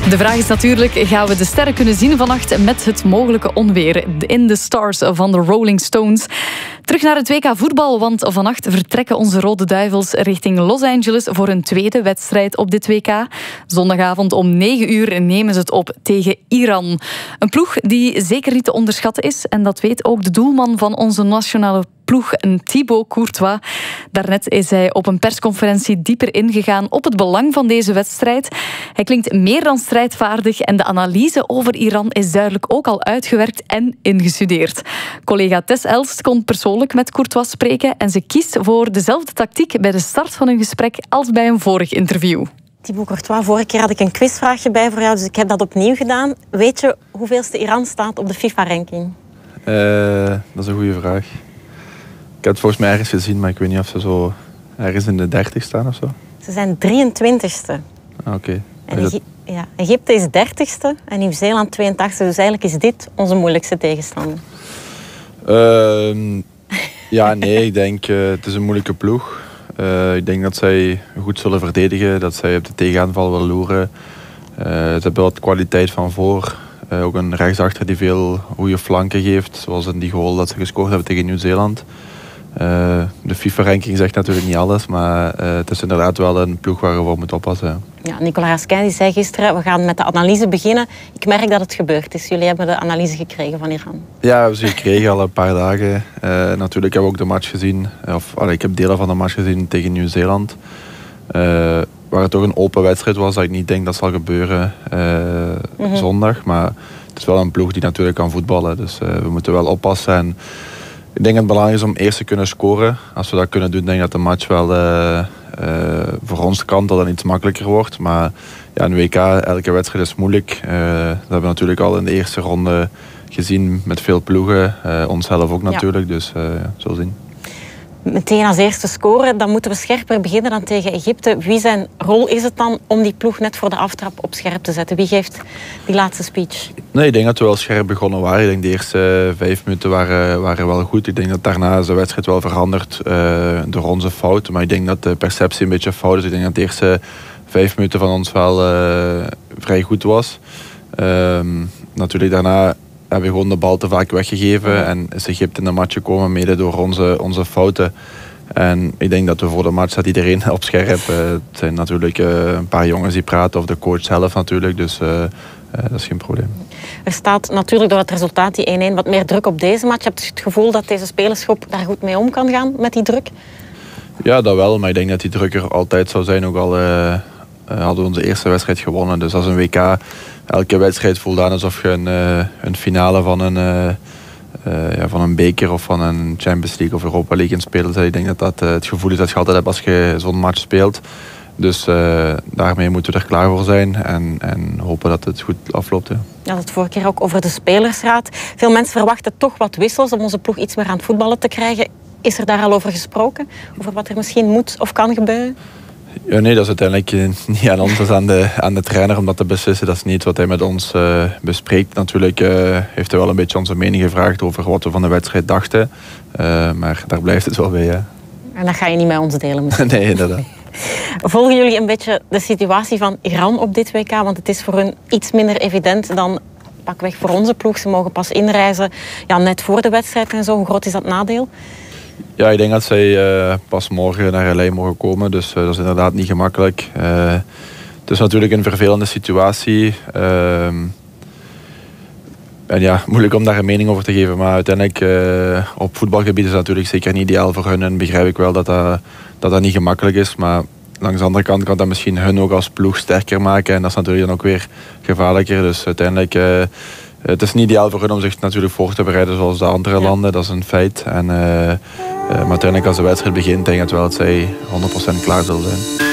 De vraag is natuurlijk, gaan we de sterren kunnen zien vannacht met het mogelijke onweer in The Stars van de Rolling Stones? Terug naar het WK voetbal, want vannacht vertrekken onze Rode Duivels richting Los Angeles voor een tweede wedstrijd op dit WK. Zondagavond om 9 uur nemen ze het op tegen Iran. Een ploeg die zeker niet te onderschatten is en dat weet ook de doelman van onze nationale ploeg, Thibaut Courtois. Daarnet is hij op een persconferentie dieper ingegaan op het belang van deze wedstrijd. Hij klinkt meer dan strijdvaardig en de analyse over Iran is duidelijk ook al uitgewerkt en ingestudeerd. Collega Tess Elst kon persoonlijk met Courtois spreken en ze kiest voor dezelfde tactiek bij de start van hun gesprek als bij een vorig interview. Thibaut Courtois, vorige keer had ik een quizvraagje bij voor jou, dus ik heb dat opnieuw gedaan. Weet je hoeveelste Iran staat op de FIFA-ranking? Dat is een goede vraag. Ik heb het volgens mij ergens gezien, maar ik weet niet of ze zo ergens in de 30 staan of zo. Ze zijn 23ste. Oké. Ja, Egypte is 30ste en Nieuw-Zeeland 82ste. Dus eigenlijk is dit onze moeilijkste tegenstander. Ja, nee, ik denk het is een moeilijke ploeg. Ik denk dat zij goed zullen verdedigen, dat zij op de tegenaanval willen loeren. Ze hebben wat kwaliteit van voor. Ook een rechtsachter die veel goede flanken geeft, zoals in die goal dat ze gescoord hebben tegen Nieuw-Zeeland. De FIFA-ranking zegt natuurlijk niet alles, maar het is inderdaad wel een ploeg waar we voor moeten oppassen. Ja, Nicolas Raskin zei gisteren, we gaan met de analyse beginnen. Ik merk dat het gebeurd is. Jullie hebben de analyse gekregen van Iran. Ja, we hebben ze gekregen al een paar dagen. Natuurlijk hebben we ook de match gezien, ik heb delen van de match gezien tegen Nieuw-Zeeland. Waar het toch een open wedstrijd was, dat ik niet denk dat zal gebeuren zondag. Maar het is wel een ploeg die natuurlijk kan voetballen, dus we moeten wel oppassen. En ik denk dat het belangrijk is om eerst te kunnen scoren. Als we dat kunnen doen, denk ik dat de match wel voor onze kant dat iets makkelijker wordt. Maar ja, een WK, elke wedstrijd is moeilijk. Dat hebben we natuurlijk al in de eerste ronde gezien met veel ploegen. Onszelf ook natuurlijk, dus zo zien. Meteen als eerste scoren, dan moeten we scherper beginnen dan tegen Egypte. Wie zijn rol is het dan om die ploeg net voor de aftrap op scherp te zetten? Wie geeft die laatste speech? Nee, ik denk dat we wel scherp begonnen waren. Ik denk de eerste 5 minuten waren wel goed. Ik denk dat daarna is de wedstrijd wel veranderd door onze fouten. Maar ik denk dat de perceptie een beetje fout is. Ik denk dat de eerste 5 minuten van ons wel vrij goed was. Natuurlijk daarna hebben we gewoon de bal te vaak weggegeven en is Egypte in de match gekomen mede door onze fouten. En ik denk dat we voor de match staat iedereen op scherp. Het zijn natuurlijk een paar jongens die praten, of de coach zelf natuurlijk, dus dat is geen probleem. Er staat natuurlijk door het resultaat die 1-1 wat meer druk op deze match. Heb je het gevoel dat deze spelersgroep daar goed mee om kan gaan met die druk? Ja, dat wel, maar ik denk dat die druk er altijd zou zijn, ook al hadden we onze eerste wedstrijd gewonnen. Dus als een WK elke wedstrijd voelt aan alsof je een finale van een beker of van een Champions League of Europa League in speelt. Ik denk dat het gevoel is dat je altijd hebt als je zo'n match speelt. Dus daarmee moeten we er klaar voor zijn en hopen dat het goed afloopt. Ja. Je had het vorige keer ook over de spelersraad. Veel mensen verwachten toch wat wissels om onze ploeg iets meer aan het voetballen te krijgen. Is er daar al over gesproken? Over wat er misschien moet of kan gebeuren? Ja, nee, dat is uiteindelijk niet aan ons, dat is aan de trainer om dat te beslissen. Dat is niet wat hij met ons bespreekt. Natuurlijk heeft hij wel een beetje onze mening gevraagd over wat we van de wedstrijd dachten. Maar daar blijft het wel bij. Ja. En dat ga je niet met ons delen misschien? Nee, inderdaad. Volgen jullie een beetje de situatie van Iran op dit WK? Want het is voor hun iets minder evident dan pakweg voor onze ploeg. Ze mogen pas inreizen net voor de wedstrijd en zo. Hoe groot is dat nadeel? Ja, ik denk dat zij pas morgen naar LA mogen komen, dus dat is inderdaad niet gemakkelijk. Het is natuurlijk een vervelende situatie. En ja, moeilijk om daar een mening over te geven, maar uiteindelijk op voetbalgebied is dat natuurlijk zeker niet ideaal voor hun en begrijp ik wel dat niet gemakkelijk is, maar langs de andere kant kan dat misschien hun ook als ploeg sterker maken en dat is natuurlijk dan ook weer gevaarlijker, dus uiteindelijk het is niet ideaal voor hun om zich natuurlijk voor te bereiden zoals de andere landen, dat is een feit. Maar uiteindelijk als de wedstrijd begint, denk ik wel dat zij 100% klaar zullen zijn.